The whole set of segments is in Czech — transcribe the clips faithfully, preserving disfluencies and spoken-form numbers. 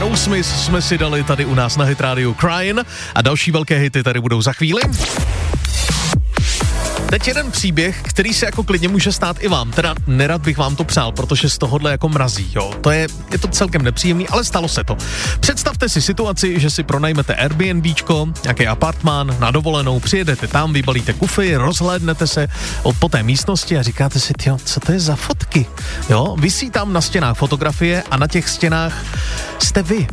Aerosmith jsme si dali tady u nás na Hit Radio Crying a další velké hity tady budou za chvíli. Teď jeden příběh, který se jako klidně může stát i vám, teda nerad bych vám to přál, protože z tohohle jako mrazí, jo. To je, je to celkem nepříjemný, ale stalo se to. Představte si situaci, že si pronajmete Airbnbčko, nějaký apartmán na dovolenou, přijedete tam, vybalíte kufy, rozhlédnete se po té místnosti a říkáte si, tyjo, co to je za fotky, jo. Visí tam na stěnách fotografie a na těch stěnách jste vy.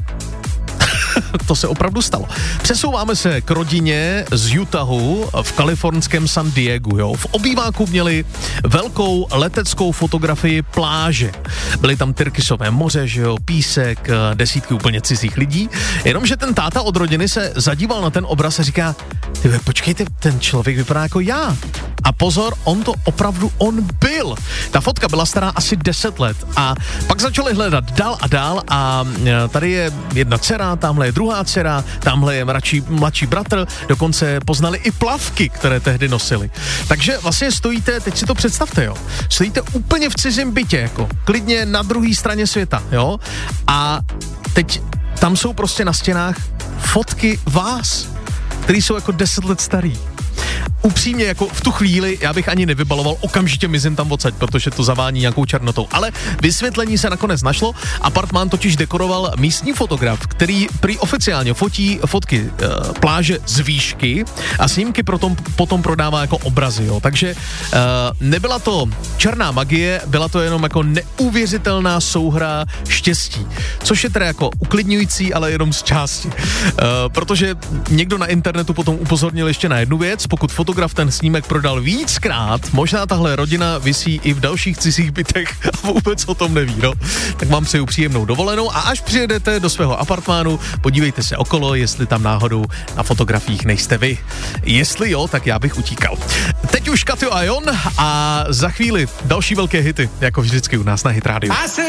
To se opravdu stalo. Přesouváme se k rodině z Utahu v kalifornském San Diegu, jo. V obýváku měli velkou leteckou fotografii pláže. Byly tam tyrkysové moře, že jo, písek, desítky úplně cizích lidí. Jenomže ten táta od rodiny se zadíval na ten obraz a říká, tyve, počkejte, ten člověk vypadá jako já. A pozor, on to opravdu on byl. Ta fotka byla stará asi deset let a pak začali hledat dál a dál a tady je jedna dcera, tamhle je druhá dcera, tamhle je mladší, mladší bratr, dokonce poznali i plavky, které tehdy nosili. Takže vlastně stojíte, teď si to představte, jo, stojíte úplně v cizím bytě, jako klidně na druhé straně světa, jo, a teď tam jsou prostě na stěnách fotky vás, který jsou jako deset let starý. Upřímně, jako v tu chvíli já bych ani nevybaloval, okamžitě mizím tam odsaď, protože to zavání nějakou černotou. Ale vysvětlení se nakonec našlo. Apartmán totiž dekoroval místní fotograf, který prý oficiálně fotí fotky e, pláže z výšky a snímky potom, potom prodává jako obrazy, jo. Takže e, nebyla to černá magie, byla to jenom jako neuvěřitelná souhra štěstí. Což je teda jako uklidňující, ale jenom z části. E, protože někdo na internetu potom upozornil ještě na jednu věc, pokud fotograf ten snímek prodal víckrát, možná tahle rodina visí i v dalších cizích bytech a vůbec o tom neví, no. Tak vám přeju příjemnou dovolenou a až přijedete do svého apartmánu, podívejte se okolo, jestli tam náhodou na fotografiích nejste vy. Jestli jo, tak já bych utíkal. Teď už Katyo a Jon a za chvíli další velké hity, jako vždycky u nás na Hit Radio.